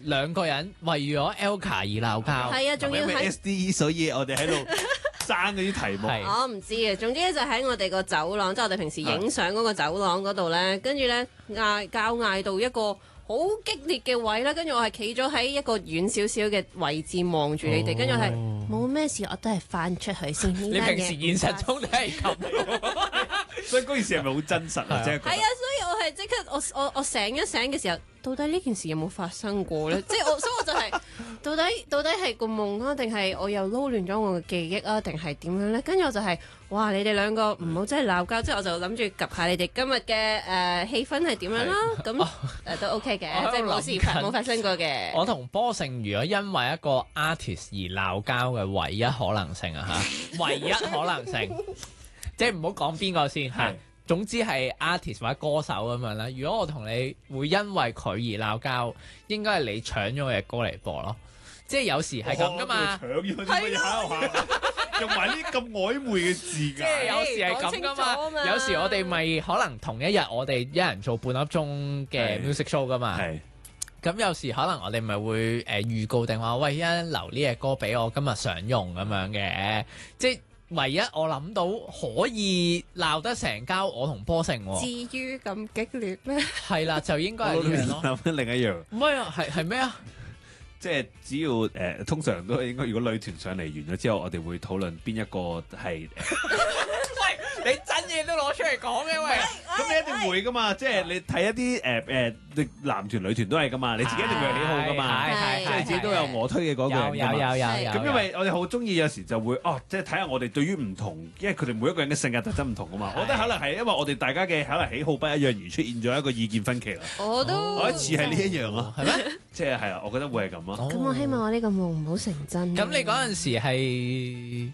兩個人為咗 Elka 而鬧交。 係啊，仲要喺 SDE， 所以我哋喺度爭嗰啲題目。 我唔知嘅，總之咧就喺我哋個走廊，即係我哋平時影相嗰個走廊嗰度咧，跟住咧嗌到一個好激烈嘅位啦，跟住我係企咗喺一個遠少少嘅位置望住你哋，跟住係冇咩事，我都係翻出去先。 你平時現實中都係咁， 所以嗰件事係咪好真實啊？即係係啊，所以我係即刻我醒一醒嘅時候，到底呢件事有冇發生過咧？即係所以我就係到底係個夢啊，定係我又撈亂咗我嘅記憶啊，定係點樣咧？跟住我就係哇！你哋兩個唔好真係鬧交，即係我就諗住及下你哋今日嘅氣氛係點樣啦。咁都 OK 嘅，即係冇發生過嘅。 我同波勝如果因為一個 artist 而鬧交嘅唯一可能性啊嚇，唯一可能性，即係唔好講邊個先嚇。總之係 artist 或者歌手咁樣啦。如果我同你會因為佢而鬧交，應該係你搶咗我嘅歌嚟播咯。即係有時係咁噶嘛。 搶咗啲乜嘢喺度行？用埋啲咁曖昧嘅字㗎。 即係有時係咁噶嘛。有時我哋咪可能同一日我哋一人做半粒鐘嘅 music show 噶嘛。係。咁有時可能我哋咪會預告定話，喂，一留呢隻歌俾我今日想用咁樣嘅。即係唯一我諗到可以鬧得成交，我同波勝喎。 至於咁激烈咩？ 係啦，就應該係呢樣咯。 諗緊另一樣。 唔係啊，係咩啊？ 即係只要通常都應該，如果女團上嚟完咗之後，我哋會討論邊一個係。 喂，你真嘢都攞出嚟講嘅喂， 咁你一定會噶嘛？即係你睇一啲男團女團都係噶嘛？你自己一定會有喜好噶嘛？即係自己都有我推嘅嗰個人㗎嘛。 有。 咁因為我哋好中意有時就會即係睇下我哋對於唔同，因為佢哋每一個人嘅性格特質唔同噶嘛。我覺得可能係因為我哋大家嘅可能喜好不一樣而出現咗一個意見分歧啦。 我一次係呢一樣咯，係咩？即係係啊，我覺得會係咁咯。 咁我希望我呢個夢唔好成真。 咁你嗰陣時係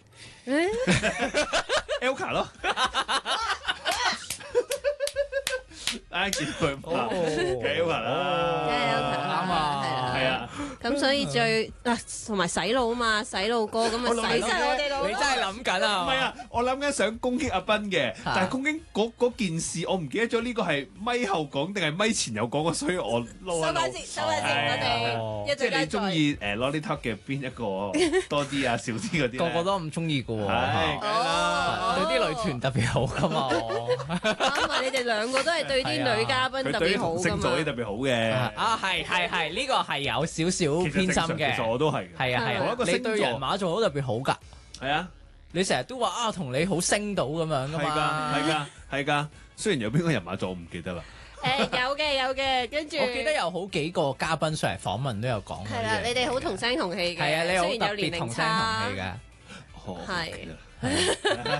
Elka 咯，見佢Elka 啦， 啱啊， 係啊。 咁所以同埋洗腦啊嘛，洗腦歌咁啊洗晒我哋腦。 你真係諗緊啊？ 唔係啊，我諗緊想攻擊阿斌嘅，但係攻擊嗰件事，我唔記得咗呢個係咪後講定係咪前有講過，所以我撈收翻先，我哋即係你中意Lolly Talk 嘅邊一個多啲啊，少啲嗰啲？ 個個都唔中意㗎喎，對啲女團特別好㗎嘛。 啱啊！你哋兩個都係對啲女嘉賓特別好㗎嘛。 星座啲特別好嘅。 係呢個係有少少偏心嘅。 其實我都係。 係啊，你對人馬座都特別好㗎。 係啊， 你成日都話同你好升到咁樣㗎嘛。 係㗎。雖然有邊個人馬座我唔記得啦。 有嘅，跟住我記得有好幾個嘉賓上嚟訪問都有講。 係啦，你哋好同聲同氣嘅。 係啊，你好特別雖然有年齡同聲同氣㗎。 係。